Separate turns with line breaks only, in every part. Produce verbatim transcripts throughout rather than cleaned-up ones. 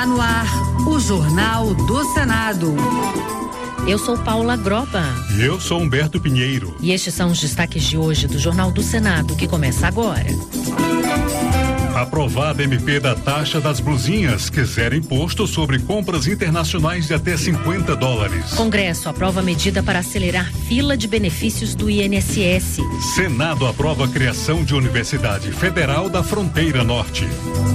Está no ar o Jornal do Senado.
Eu sou Paula Groba.
E eu sou Humberto Pinheiro.
E estes são os destaques de hoje do Jornal do Senado, que começa agora.
Aprovada M P da taxa das blusinhas, que zera imposto sobre compras internacionais de até cinquenta dólares.
Congresso aprova medida para acelerar fila de benefícios do I N S S.
Senado aprova a criação de Universidade Federal da Fronteira Norte.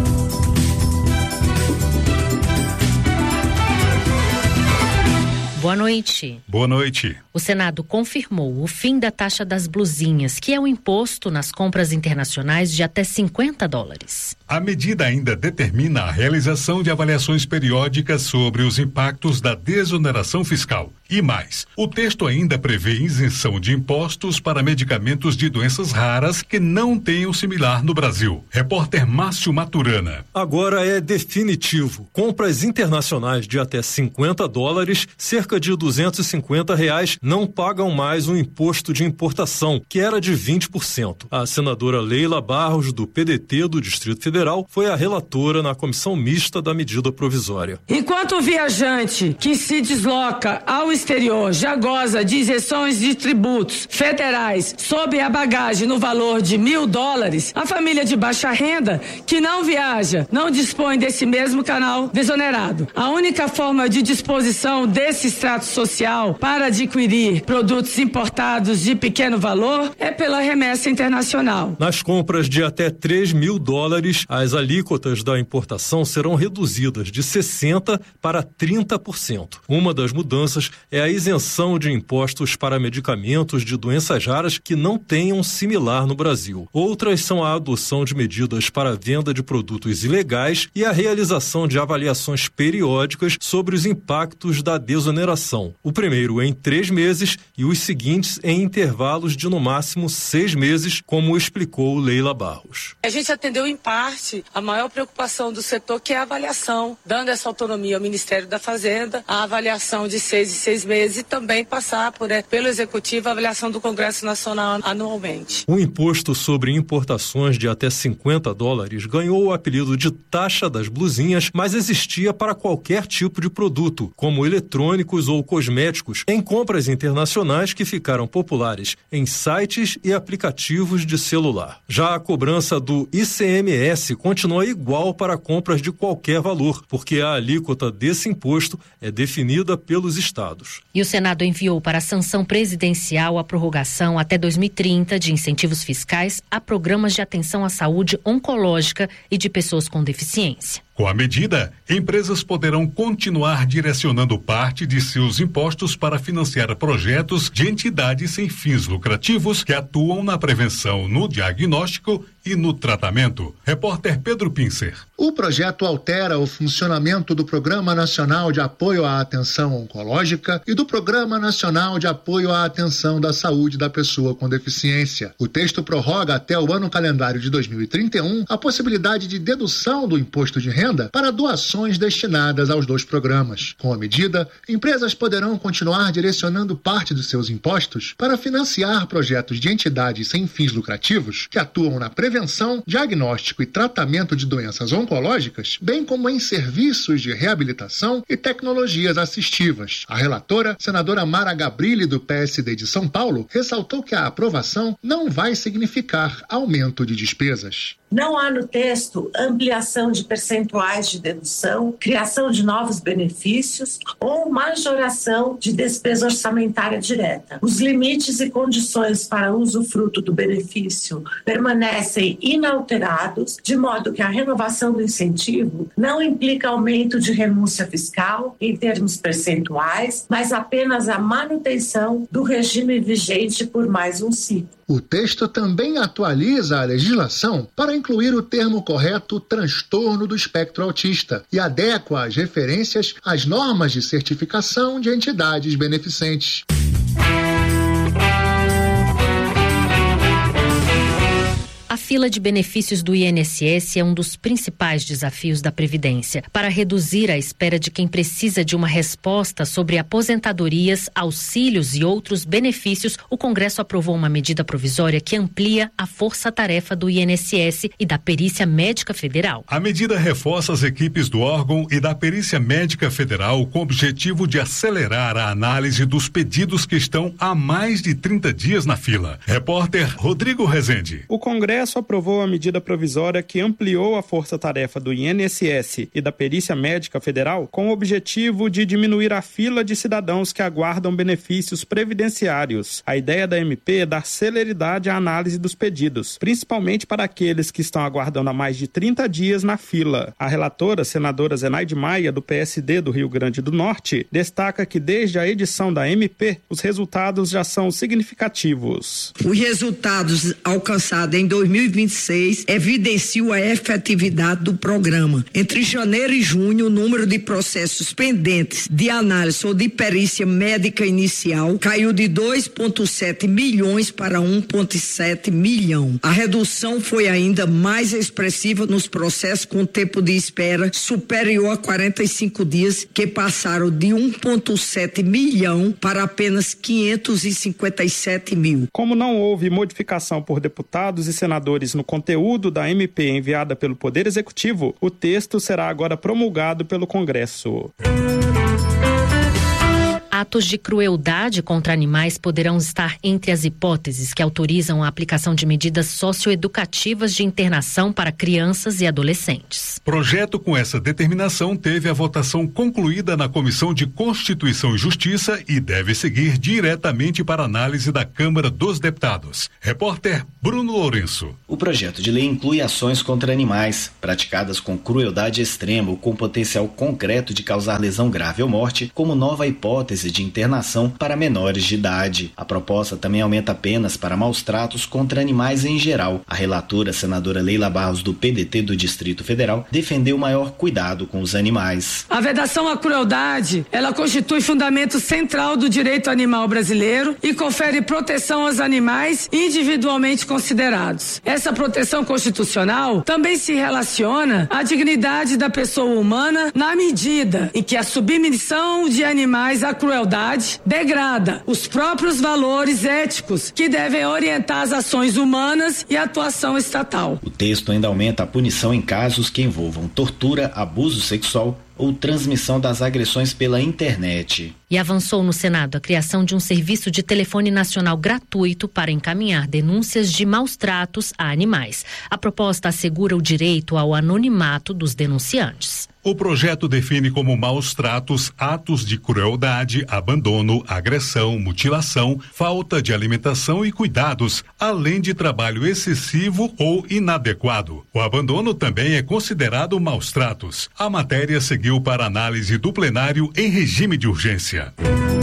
Boa noite.
Boa noite.
O Senado confirmou o fim da taxa das blusinhas, que é um imposto nas compras internacionais de até cinquenta dólares.
A medida ainda determina a realização de avaliações periódicas sobre os impactos da desoneração fiscal. E mais, o texto ainda prevê isenção de impostos para medicamentos de doenças raras que não tenham similar no Brasil. Repórter Márcio Maturana.
Agora é definitivo. Compras internacionais de até cinquenta dólares, cerca de duzentos e cinquenta reais, não pagam mais o imposto de importação, que era de vinte por cento. A senadora Leila Barros, do P D T do Distrito Federal, foi a relatora na comissão mista da medida provisória.
Enquanto o viajante que se desloca ao exterior já goza de isenções de tributos federais sobre a bagagem no valor de mil dólares, a família de baixa renda que não viaja não dispõe desse mesmo canal desonerado. A única forma de disposição desse extrato social para adquirir produtos importados de pequeno valor é pela remessa internacional.
Nas compras de até três mil dólares, as alíquotas da importação serão reduzidas de sessenta por cento para trinta por cento. Uma das mudanças é a isenção de impostos para medicamentos de doenças raras que não tenham similar no Brasil. Outras são a adoção de medidas para a venda de produtos ilegais e a realização de avaliações periódicas sobre os impactos da desoneração. O primeiro em três meses e os seguintes em intervalos de no máximo seis meses, como explicou Leila Barros.
A gente atendeu em parte a maior preocupação do setor, que é a avaliação, dando essa autonomia ao Ministério da Fazenda, a avaliação de seis e seis meses e também passar por, é, pelo Executivo a avaliação do Congresso Nacional anualmente.
O imposto sobre importações de até cinquenta dólares ganhou o apelido de taxa das blusinhas, mas existia para qualquer tipo de produto, como eletrônicos ou cosméticos, em compras internacionais que ficaram populares em sites e aplicativos de celular. Já a cobrança do I C M S continua igual para compras de qualquer valor, porque a alíquota desse imposto é definida pelos estados.
E o Senado enviou para a sanção presidencial a prorrogação até dois mil e trinta de incentivos fiscais a programas de atenção à saúde oncológica e de pessoas com deficiência.
Com a medida, empresas poderão continuar direcionando parte de seus impostos para financiar projetos de entidades sem fins lucrativos que atuam na prevenção, no diagnóstico e no tratamento. Repórter Pedro Pincer.
O projeto altera o funcionamento do Programa Nacional de Apoio à Atenção Oncológica e do Programa Nacional de Apoio à Atenção da Saúde da Pessoa com Deficiência. O texto prorroga até o ano calendário de dois mil e trinta e um a possibilidade de dedução do imposto de renda para doações destinadas aos dois programas. Com a medida, empresas poderão continuar direcionando parte dos seus impostos para financiar projetos de entidades sem fins lucrativos que atuam na prevenção, diagnóstico e tratamento de doenças oncológicas, bem como em serviços de reabilitação e tecnologias assistivas. A relatora, senadora Mara Gabrilli, do P S D de São Paulo, ressaltou que a aprovação não vai significar aumento de despesas.
Não há no texto ampliação de percentuais de dedução, criação de novos benefícios ou majoração de despesa orçamentária direta. Os limites e condições para usufruto do benefício permanecem inalterados, de modo que a renovação do incentivo não implica aumento de renúncia fiscal em termos percentuais, mas apenas a manutenção do regime vigente por mais um ciclo.
O texto também atualiza a legislação para incluir o termo correto transtorno do espectro autista e adequa as referências às normas de certificação de entidades beneficentes.
A fila de benefícios do I N S S é um dos principais desafios da Previdência. Para reduzir a espera de quem precisa de uma resposta sobre aposentadorias, auxílios e outros benefícios, o Congresso aprovou uma medida provisória que amplia a força-tarefa do I N S S e da Perícia Médica Federal.
A medida reforça as equipes do órgão e da Perícia Médica Federal com o objetivo de acelerar a análise dos pedidos que estão há mais de trinta dias na fila. Repórter Rodrigo Rezende.
O Congresso aprovou a medida provisória que ampliou a força-tarefa do I N S S e da Perícia Médica Federal com o objetivo de diminuir a fila de cidadãos que aguardam benefícios previdenciários. A ideia da M P é dar celeridade à análise dos pedidos, principalmente para aqueles que estão aguardando há mais de trinta dias na fila. A relatora, senadora Zenaide Maia, do P S D do Rio Grande do Norte, destaca que desde a edição da M P, os resultados já são significativos.
Os resultados alcançados em dois mil e vinte e seis evidenciam a efetividade do programa. Entre janeiro e junho, o número de processos pendentes de análise ou de perícia médica inicial caiu de dois vírgula sete milhões para um vírgula sete milhão. A redução foi ainda mais expressiva nos processos com tempo de espera superior a quarenta e cinco dias, que passaram de um vírgula sete milhão para apenas quinhentos e cinquenta e sete mil.
Como não houve modificação por deputados e senadores no conteúdo da M P enviada pelo Poder Executivo, o texto será agora promulgado pelo Congresso.
Atos de crueldade contra animais poderão estar entre as hipóteses que autorizam a aplicação de medidas socioeducativas de internação para crianças e adolescentes.
Projeto com essa determinação teve a votação concluída na Comissão de Constituição e Justiça e deve seguir diretamente para análise da Câmara dos Deputados. Repórter Bruno Lourenço.
O projeto de lei inclui ações contra animais praticadas com crueldade extrema ou com potencial concreto de causar lesão grave ou morte, como nova hipótese de internação para menores de idade. A proposta também aumenta penas para maus-tratos contra animais em geral. A relatora, senadora Leila Barros, do P D T do Distrito Federal, defendeu maior cuidado com os animais.
A vedação à crueldade, ela constitui fundamento central do direito animal brasileiro e confere proteção aos animais individualmente considerados. Essa proteção constitucional também se relaciona à dignidade da pessoa humana na medida em que a submissão de animais à crueldade degrada os próprios valores éticos que devem orientar as ações humanas e a atuação estatal.
O texto ainda aumenta a punição em casos que envolvam tortura, abuso sexual ou transmissão das agressões pela internet.
E avançou no Senado a criação de um serviço de telefone nacional gratuito para encaminhar denúncias de maus-tratos a animais. A proposta assegura o direito ao anonimato dos denunciantes.
O projeto define como maus-tratos atos de crueldade, abandono, agressão, mutilação, falta de alimentação e cuidados, além de trabalho excessivo ou inadequado. O abandono também é considerado maus-tratos. A matéria seguiu para análise do plenário em regime de urgência.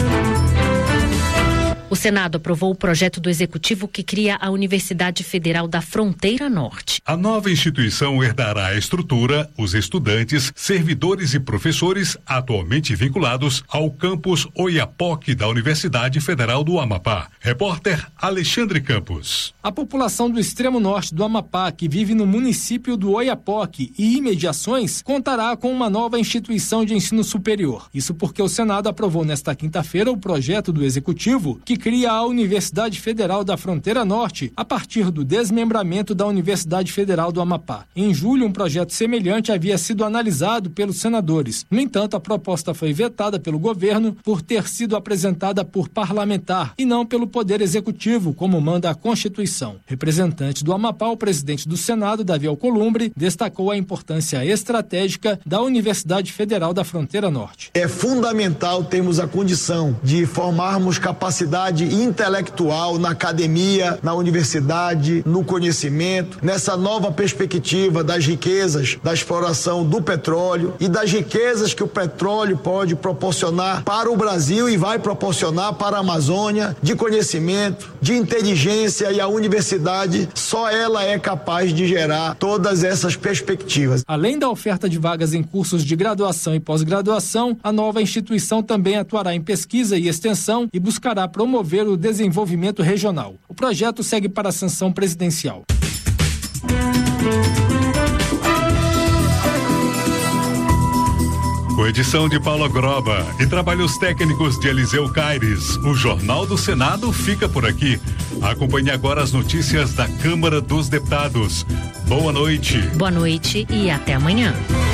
O Senado aprovou o projeto do Executivo que cria a Universidade Federal da Fronteira Norte.
A nova instituição herdará a estrutura, os estudantes, servidores e professores atualmente vinculados ao campus Oiapoque da Universidade Federal do Amapá. Repórter Alexandre Campos.
A população do extremo norte do Amapá, que vive no município do Oiapoque e imediações, contará com uma nova instituição de ensino superior. Isso porque o Senado aprovou nesta quinta-feira o projeto do Executivo que cria a Universidade Federal da Fronteira Norte a partir do desmembramento da Universidade Federal do Amapá. Em julho, um projeto semelhante havia sido analisado pelos senadores. No entanto, a proposta foi vetada pelo governo por ter sido apresentada por parlamentar e não pelo Poder Executivo, como manda a Constituição. Representante do Amapá, o presidente do Senado, Davi Alcolumbre, destacou a importância estratégica da Universidade Federal da Fronteira Norte.
É fundamental termos a condição de formarmos capacidade intelectual na academia, na universidade, no conhecimento, nessa nova perspectiva das riquezas da exploração do petróleo e das riquezas que o petróleo pode proporcionar para o Brasil e vai proporcionar para a Amazônia, de conhecimento, de inteligência, e a universidade, só ela é capaz de gerar todas essas perspectivas.
Além da oferta de vagas em cursos de graduação e pós-graduação, a nova instituição também atuará em pesquisa e extensão e buscará promover o desenvolvimento regional. O projeto segue para a sanção presidencial.
Com edição de Paula Groba e trabalhos técnicos de Eliseu Caires, o Jornal do Senado fica por aqui. Acompanhe agora as notícias da Câmara dos Deputados. Boa noite.
Boa noite e até amanhã.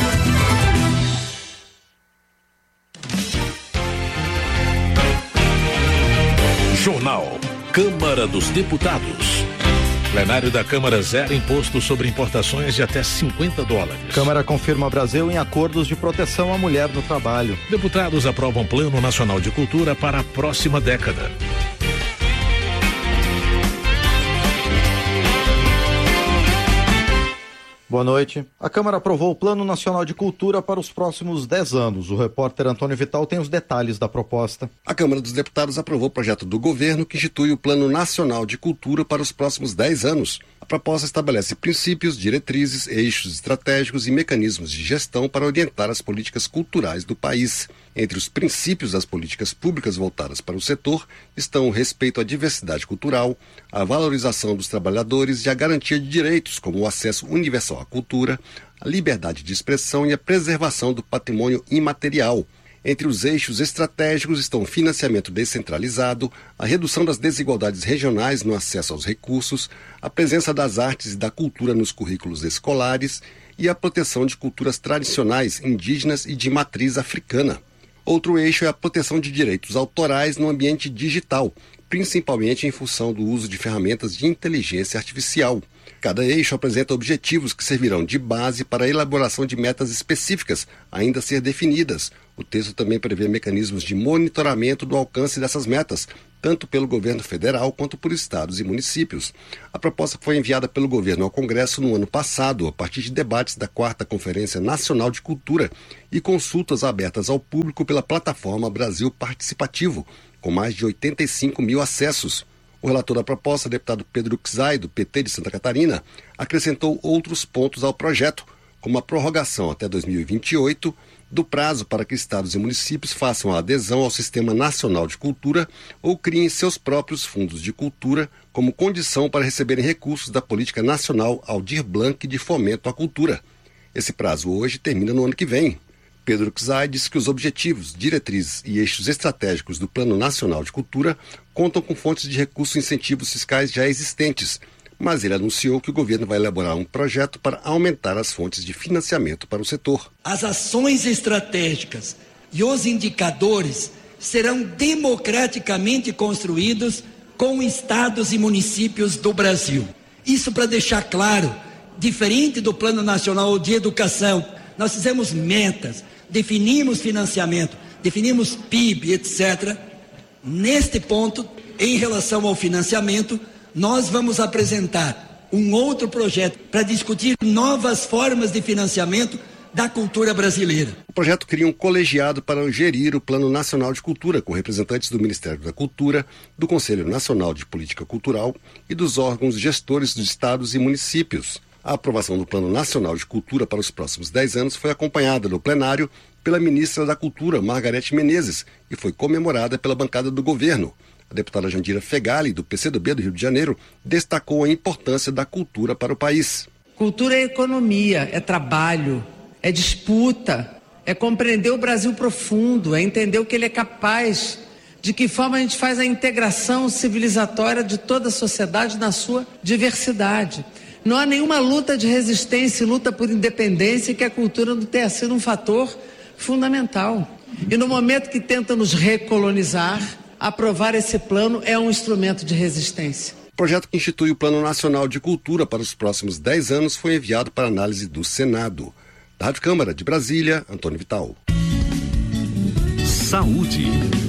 Jornal Câmara dos Deputados. Plenário da Câmara zera imposto sobre importações de até cinquenta dólares.
Câmara confirma Brasil em acordos de proteção à mulher no trabalho.
Deputados aprovam Plano Nacional de Cultura para a próxima década.
Boa noite. A Câmara aprovou o Plano Nacional de Cultura para os próximos dez anos. O repórter Antônio Vital tem os detalhes da proposta.
A Câmara dos Deputados aprovou o projeto do governo que institui o Plano Nacional de Cultura para os próximos dez anos. A proposta estabelece princípios, diretrizes, eixos estratégicos e mecanismos de gestão para orientar as políticas culturais do país. Entre os princípios das políticas públicas voltadas para o setor estão o respeito à diversidade cultural, a valorização dos trabalhadores e a garantia de direitos, como o acesso universal à cultura, a liberdade de expressão e a preservação do patrimônio imaterial. Entre os eixos estratégicos estão o financiamento descentralizado, a redução das desigualdades regionais no acesso aos recursos, a presença das artes e da cultura nos currículos escolares e a proteção de culturas tradicionais, indígenas e de matriz africana. Outro eixo é a proteção de direitos autorais no ambiente digital, principalmente em função do uso de ferramentas de inteligência artificial. Cada eixo apresenta objetivos que servirão de base para a elaboração de metas específicas, ainda a ser definidas. O texto também prevê mecanismos de monitoramento do alcance dessas metas, tanto pelo governo federal quanto por estados e municípios. A proposta foi enviada pelo governo ao Congresso no ano passado, a partir de debates da quarta Conferência Nacional de Cultura e consultas abertas ao público pela plataforma Brasil Participativo, com mais de oitenta e cinco mil acessos. O relator da proposta, deputado Pedro Czai, do P T de Santa Catarina, acrescentou outros pontos ao projeto, como a prorrogação até dois mil e vinte e oito do prazo para que estados e municípios façam a adesão ao Sistema Nacional de Cultura ou criem seus próprios fundos de cultura como condição para receberem recursos da Política Nacional Aldir Blanc de Fomento à Cultura. Esse prazo hoje termina no ano que vem. Pedro Czai disse que os objetivos, diretrizes e eixos estratégicos do Plano Nacional de Cultura contam com fontes de recursos e incentivos fiscais já existentes, mas ele anunciou que o governo vai elaborar um projeto para aumentar as fontes de financiamento para o setor.
As ações estratégicas e os indicadores serão democraticamente construídos com estados e municípios do Brasil. Isso para deixar claro, diferente do Plano Nacional de Educação, nós fizemos metas, definimos financiamento, definimos P I B, etcétera. Neste ponto, em relação ao financiamento, nós vamos apresentar um outro projeto para discutir novas formas de financiamento da cultura brasileira.
O projeto cria um colegiado para gerir o Plano Nacional de Cultura, com representantes do Ministério da Cultura, do Conselho Nacional de Política Cultural e dos órgãos gestores dos estados e municípios. A aprovação do Plano Nacional de Cultura para os próximos dez anos foi acompanhada no plenário pela ministra da Cultura, Margarete Menezes, e foi comemorada pela bancada do governo. A deputada Jandira Fegali, do P C do B do Rio de Janeiro, destacou a importância da cultura para o país.
Cultura é economia, é trabalho, é disputa, é compreender o Brasil profundo, é entender o que ele é capaz, de que forma a gente faz a integração civilizatória de toda a sociedade na sua diversidade. Não há nenhuma luta de resistência e luta por independência que a cultura não tenha sido um fator fundamental. E no momento que tenta nos recolonizar, aprovar esse plano é um instrumento de resistência.
O projeto que institui o Plano Nacional de Cultura para os próximos dez anos foi enviado para análise do Senado. Da Rádio Câmara de Brasília, Antônio Vital.
Saúde.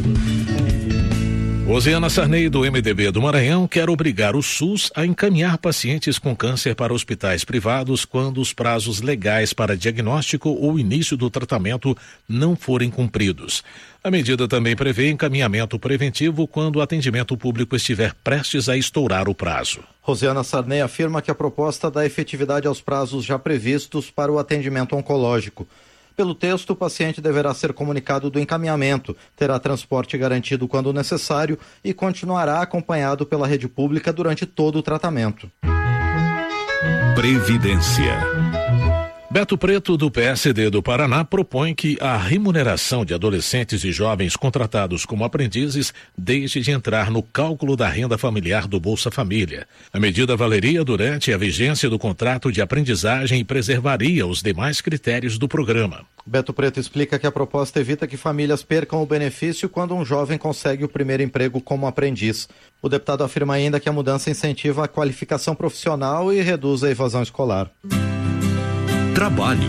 Rosiana Sarney, do M D B do Maranhão, quer obrigar o SUS a encaminhar pacientes com câncer para hospitais privados quando os prazos legais para diagnóstico ou início do tratamento não forem cumpridos. A medida também prevê encaminhamento preventivo quando o atendimento público estiver prestes a estourar o prazo.
Rosiana Sarney afirma que a proposta dá efetividade aos prazos já previstos para o atendimento oncológico. Pelo texto, o paciente deverá ser comunicado do encaminhamento, terá transporte garantido quando necessário e continuará acompanhado pela rede pública durante todo o tratamento.
Previdência. Beto Preto, do P S D do Paraná, propõe que a remuneração de adolescentes e jovens contratados como aprendizes deixe de entrar no cálculo da renda familiar do Bolsa Família. A medida valeria durante a vigência do contrato de aprendizagem e preservaria os demais critérios do programa.
Beto Preto explica que a proposta evita que famílias percam o benefício quando um jovem consegue o primeiro emprego como aprendiz. O deputado afirma ainda que a mudança incentiva a qualificação profissional e reduz a evasão escolar.
Trabalho.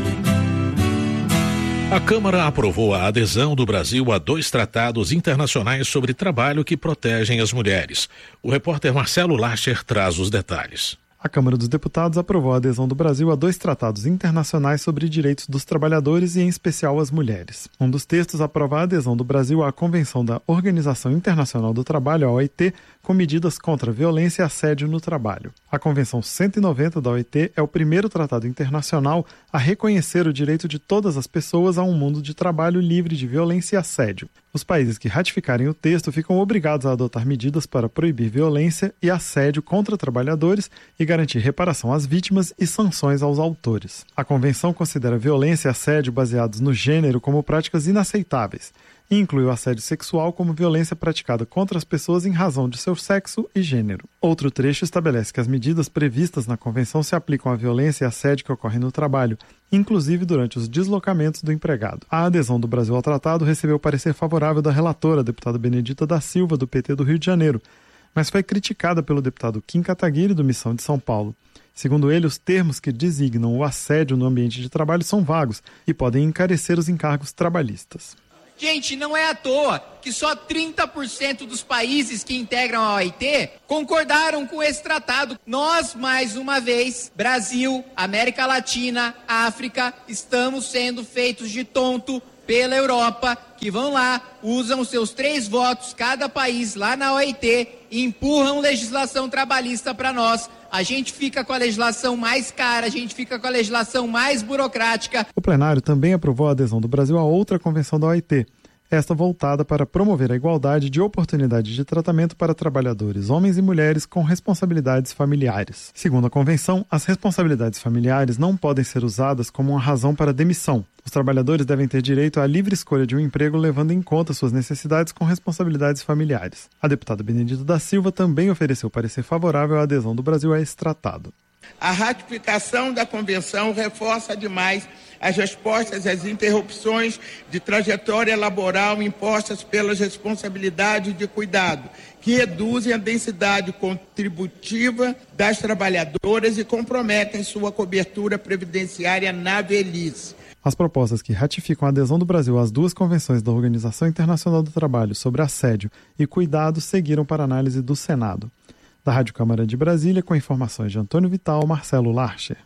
A Câmara aprovou a adesão do Brasil a dois tratados internacionais sobre trabalho que protegem as mulheres. O repórter Marcelo Larcher traz os detalhes.
A Câmara dos Deputados aprovou a adesão do Brasil a dois tratados internacionais sobre direitos dos trabalhadores e, em especial, as mulheres. Um dos textos aprova a adesão do Brasil à Convenção da Organização Internacional do Trabalho, a O I T, com medidas contra violência e assédio no trabalho. A Convenção cento e noventa da O I T é o primeiro tratado internacional a reconhecer o direito de todas as pessoas a um mundo de trabalho livre de violência e assédio. Os países que ratificarem o texto ficam obrigados a adotar medidas para proibir violência e assédio contra trabalhadores e garantir reparação às vítimas e sanções aos autores. A Convenção considera violência e assédio baseados no gênero como práticas inaceitáveis e inclui o assédio sexual como violência praticada contra as pessoas em razão de seu sexo e gênero. Outro trecho estabelece que as medidas previstas na Convenção se aplicam à violência e assédio que ocorrem no trabalho, inclusive durante os deslocamentos do empregado. A adesão do Brasil ao tratado recebeu o parecer favorável da relatora, a deputada Benedita da Silva, do P T do Rio de Janeiro, mas foi criticada pelo deputado Kim Kataguiri, do Missão de São Paulo. Segundo ele, os termos que designam o assédio no ambiente de trabalho são vagos e podem encarecer os encargos trabalhistas.
Gente, não é à toa que só trinta por cento dos países que integram a O I T concordaram com esse tratado. Nós, mais uma vez, Brasil, América Latina, África, estamos sendo feitos de tonto pela Europa, que vão lá, usam seus três votos, cada país lá na O I T, e empurram legislação trabalhista para nós. A gente fica com a legislação mais cara, a gente fica com a legislação mais burocrática.
O plenário também aprovou a adesão do Brasil a outra convenção da O I T, esta voltada para promover a igualdade de oportunidade de tratamento para trabalhadores, homens e mulheres com responsabilidades familiares. Segundo a convenção, as responsabilidades familiares não podem ser usadas como uma razão para demissão. Os trabalhadores devem ter direito à livre escolha de um emprego levando em conta suas necessidades com responsabilidades familiares. A deputada Benedita da Silva também ofereceu parecer favorável à adesão do Brasil a esse tratado.
A ratificação da convenção reforça demais as respostas às interrupções de trajetória laboral impostas pelas responsabilidades de cuidado, que reduzem a densidade contributiva das trabalhadoras e comprometem sua cobertura previdenciária na velhice.
As propostas que ratificam a adesão do Brasil às duas convenções da Organização Internacional do Trabalho sobre assédio e cuidado seguiram para análise do Senado. Da Rádio Câmara de Brasília, com informações de Antônio Vital, Marcelo Larcher.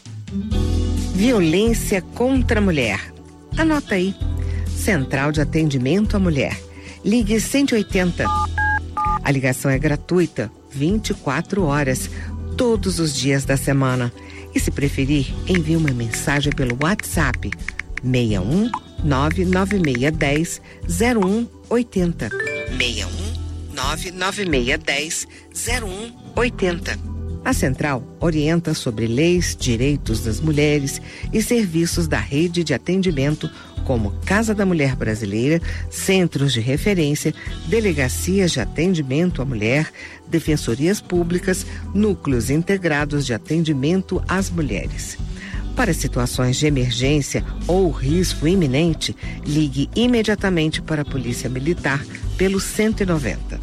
Violência contra a mulher. Anota aí. Central de Atendimento à Mulher. Ligue cento e oitenta. A ligação é gratuita, vinte e quatro horas, todos os dias da semana. E se preferir, envie uma mensagem pelo WhatsApp seis um nove nove seis um zero um oito zero. seis um nove nove seis um zero um oito zero. A Central orienta sobre leis, direitos das mulheres e serviços da rede de atendimento como Casa da Mulher Brasileira, centros de referência, delegacias de atendimento à mulher, defensorias públicas, núcleos integrados de atendimento às mulheres. Para situações de emergência ou risco iminente, ligue imediatamente para a Polícia Militar pelo cento e noventa.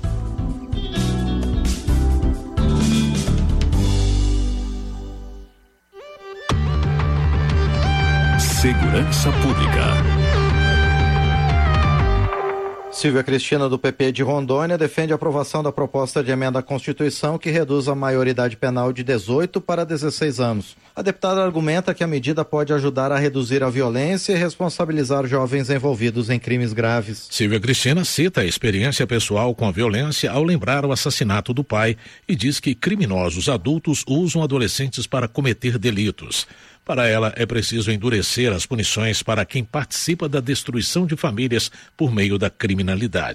Segurança Pública.
Silvia Cristina, do P P de Rondônia, defende a aprovação da proposta de emenda à Constituição que reduz a maioridade penal de dezoito para dezesseis anos. A deputada argumenta que a medida pode ajudar a reduzir a violência e responsabilizar jovens envolvidos em crimes graves.
Silvia Cristina cita a experiência pessoal com a violência ao lembrar o assassinato do pai e diz que criminosos adultos usam adolescentes para cometer delitos. Para ela, é preciso endurecer as punições para quem participa da destruição de famílias por meio da criminalidade.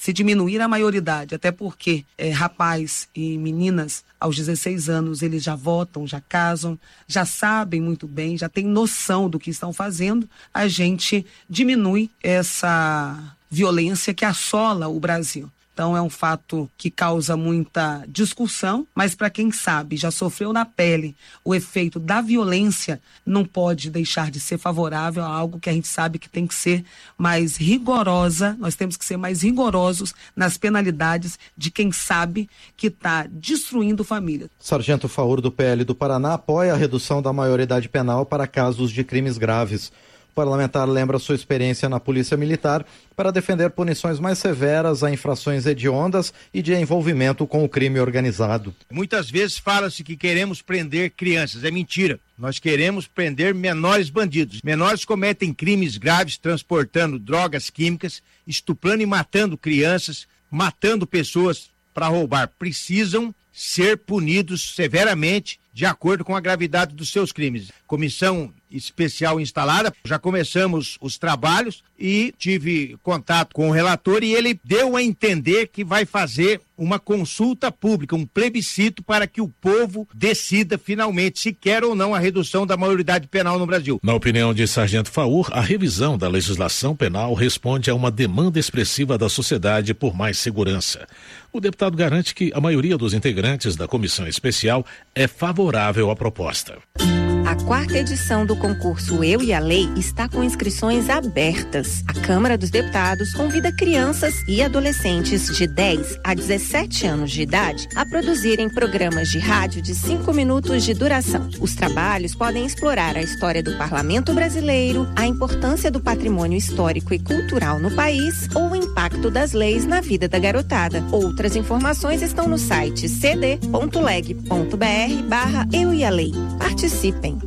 se diminuir a maioridade, até porque é, rapaz e meninas aos dezesseis anos eles já votam, já casam, já sabem muito bem, já têm noção do que estão fazendo, a gente diminui essa violência que assola o Brasil. Então é um fato que causa muita discussão, mas para quem sabe, já sofreu na pele o efeito da violência, não pode deixar de ser favorável a algo que a gente sabe que tem que ser mais rigorosa, nós temos que ser mais rigorosos nas penalidades de quem sabe que está destruindo família.
Sargento Faur do P L do Paraná apoia a redução da maioridade penal para casos de crimes graves. O parlamentar lembra sua experiência na Polícia Militar para defender punições mais severas a infrações hediondas e de envolvimento com o crime organizado.
Muitas vezes fala-se que queremos prender crianças. É mentira. Nós queremos prender menores bandidos. Menores cometem crimes graves transportando drogas químicas, estuprando e matando crianças, matando pessoas para roubar. Precisam ser punidos severamente de acordo com a gravidade dos seus crimes. Comissão especial instalada, já começamos os trabalhos e tive contato com o relator e ele deu a entender que vai fazer uma consulta pública, um plebiscito para que o povo decida finalmente se quer ou não a redução da maioridade penal no Brasil.
Na opinião de Sargento Faur, a revisão da legislação penal responde a uma demanda expressiva da sociedade por mais segurança. O deputado garante que a maioria dos integrantes da comissão especial é favorável à proposta.
A quarta edição do concurso Eu e a Lei está com inscrições abertas. A Câmara dos Deputados convida crianças e adolescentes de dez a dezessete anos de idade a produzirem programas de rádio de cinco minutos de duração. Os trabalhos podem explorar a história do parlamento brasileiro, a importância do patrimônio histórico e cultural no país ou o impacto das leis na vida da garotada. Outras informações estão no site cd ponto leg ponto br barra Eu e a Lei. Participem.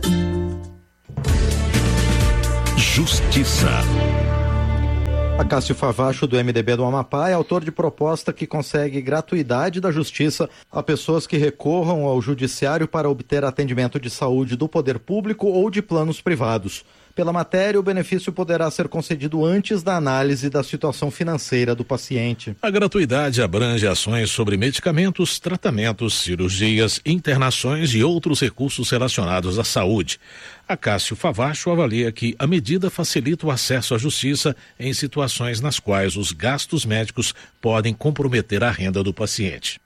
Justiça. Acácio Favacho, do M D B do Amapá, é autor de proposta que consegue gratuidade da justiça a pessoas que recorram ao judiciário para obter atendimento de saúde do poder público ou de planos privados. Pela matéria, o benefício poderá ser concedido antes da análise da situação financeira do paciente.
A gratuidade abrange ações sobre medicamentos, tratamentos, cirurgias, internações e outros recursos relacionados à saúde. Acácio Favacho avalia que a medida facilita o acesso à justiça em situações nas quais os gastos médicos podem comprometer a renda do paciente.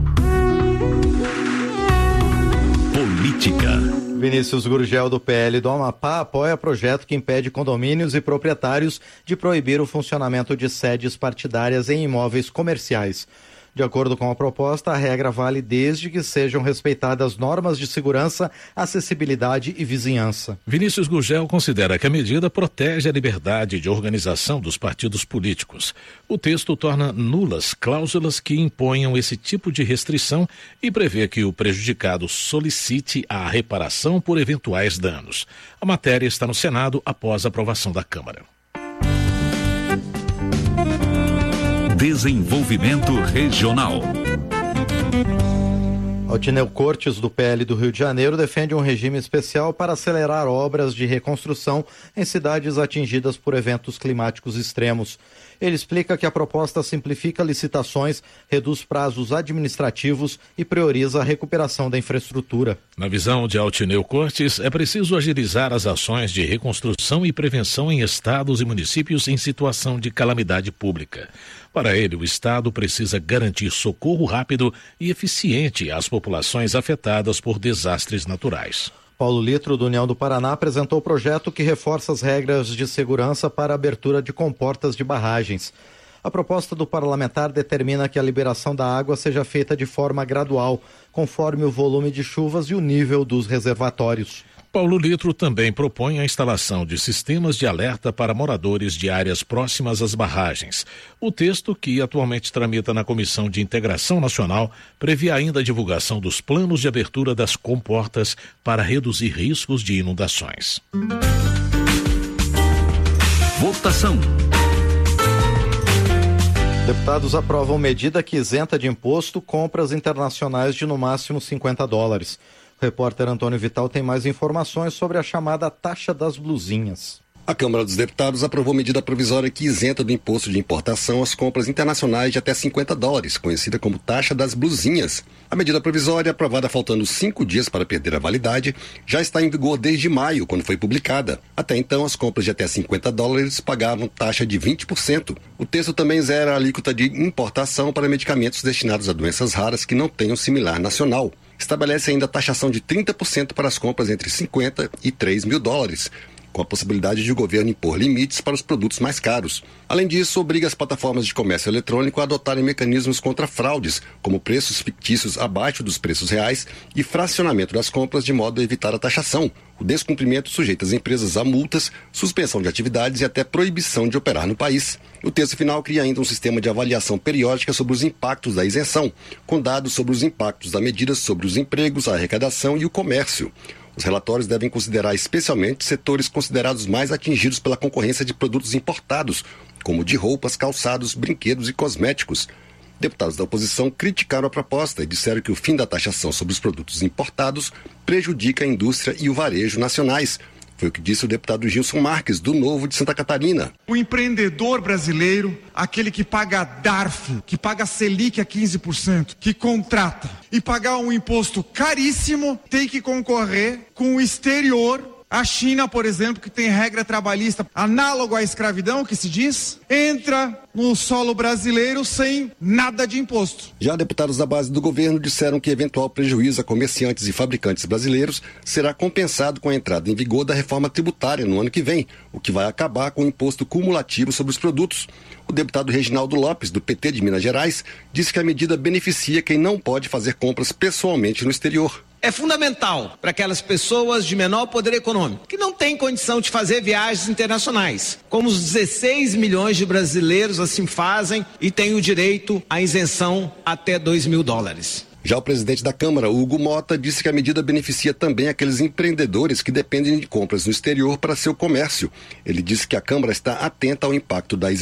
Política. Vinícius Gurgel, do P L do Amapá, apoia projeto que impede condomínios e proprietários de proibir o funcionamento de sedes partidárias em imóveis comerciais. De acordo com a proposta, a regra vale desde que sejam respeitadas normas de segurança, acessibilidade e vizinhança.
Vinícius Gurgel considera que a medida protege a liberdade de organização dos partidos políticos. O texto torna nulas cláusulas que imponham esse tipo de restrição e prevê que o prejudicado solicite a reparação por eventuais danos. A matéria está no Senado após a aprovação da Câmara.
Desenvolvimento Regional. Altineu Cortes, do P L do Rio de Janeiro, defende um regime especial para acelerar obras de reconstrução em cidades atingidas por eventos climáticos extremos. Ele explica que a proposta simplifica licitações, reduz prazos administrativos e prioriza a recuperação da infraestrutura.
Na visão de Altineu Cortes, é preciso agilizar as ações de reconstrução e prevenção em estados e municípios em situação de calamidade pública. Para ele, o Estado precisa garantir socorro rápido e eficiente às populações afetadas por desastres naturais.
Paulo Litro, do União do Paraná, apresentou o projeto que reforça as regras de segurança para a abertura de comportas de barragens. A proposta do parlamentar determina que a liberação da água seja feita de forma gradual, conforme o volume de chuvas e o nível dos reservatórios.
Paulo Litro também propõe a instalação de sistemas de alerta para moradores de áreas próximas às barragens. O texto, que atualmente tramita na Comissão de Integração Nacional, prevê ainda a divulgação dos planos de abertura das comportas para reduzir riscos de inundações.
Votação. Deputados aprovam medida que isenta de imposto compras internacionais de no máximo cinquenta dólares. O repórter Antônio Vital tem mais informações sobre a chamada taxa das blusinhas.
A Câmara dos Deputados aprovou medida provisória que isenta do imposto de importação as compras internacionais de até cinquenta dólares, conhecida como taxa das blusinhas. A medida provisória, aprovada faltando cinco dias para perder a validade, já está em vigor desde maio, quando foi publicada. Até então, as compras de até cinquenta dólares pagavam taxa de vinte por cento. O texto também zera a alíquota de importação para medicamentos destinados a doenças raras que não tenham similar nacional. Estabelece ainda a taxação de trinta por cento para as compras entre cinquenta e três mil dólares. Com a possibilidade de o governo impor limites para os produtos mais caros. Além disso, obriga as plataformas de comércio eletrônico a adotarem mecanismos contra fraudes, como preços fictícios abaixo dos preços reais e fracionamento das compras de modo a evitar a taxação. O descumprimento sujeita as empresas a multas, suspensão de atividades e até proibição de operar no país. O texto final cria ainda um sistema de avaliação periódica sobre os impactos da isenção, com dados sobre os impactos da medida sobre os empregos, a arrecadação e o comércio. Os relatórios devem considerar especialmente setores considerados mais atingidos pela concorrência de produtos importados, como de roupas, calçados, brinquedos e cosméticos. Deputados da oposição criticaram a proposta e disseram que o fim da taxação sobre os produtos importados prejudica a indústria e o varejo nacionais. Foi o que disse o deputado Gilson Marques, do Novo de Santa Catarina.
O empreendedor brasileiro, aquele que paga D A R F, que paga Selic a quinze por cento, que contrata e pagar um imposto caríssimo, tem que concorrer com o exterior. A China, por exemplo, que tem regra trabalhista análogo à escravidão, que se diz, entra no solo brasileiro sem nada de imposto.
Já deputados da base do governo disseram que eventual prejuízo a comerciantes e fabricantes brasileiros será compensado com a entrada em vigor da reforma tributária no ano que vem, o que vai acabar com o imposto cumulativo sobre os produtos. O deputado Reginaldo Lopes, do P T de Minas Gerais, disse que a medida beneficia quem não pode fazer compras pessoalmente no exterior.
É fundamental para aquelas pessoas de menor poder econômico, que não têm condição de fazer viagens internacionais, como os dezesseis milhões de brasileiros assim fazem e têm o direito à isenção até dois mil dólares.
Já o presidente da Câmara, Hugo Mota, disse que a medida beneficia também aqueles empreendedores que dependem de compras no exterior para seu comércio. Ele disse que a Câmara está atenta ao impacto da isenção